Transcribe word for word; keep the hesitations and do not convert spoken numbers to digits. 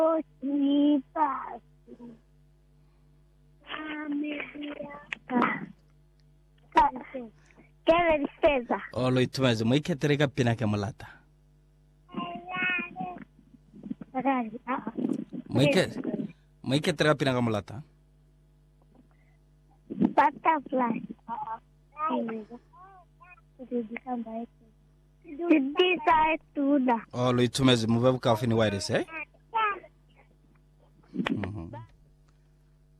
Che distesa. O lo itumeze mo iketere ka pina ke molata. Mo ike mo iketere ka pina ka molata. Butterfly. Didi sai tuna. O lo itumeze mo babu ka fini wireless eh. Mhm.